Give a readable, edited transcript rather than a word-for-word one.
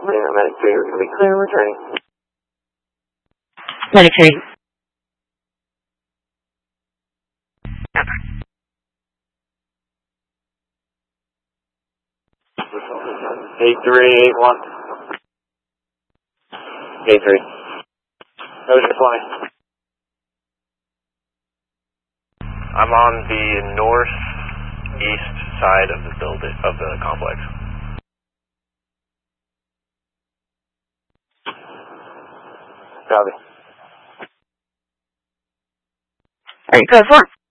Medic 3, we're going to be clear, returning. Medic 3. Gate 381. Gate 3. Ocean 20. I'm on the northeast side of the building, of the complex. Copy. Alright, go for it.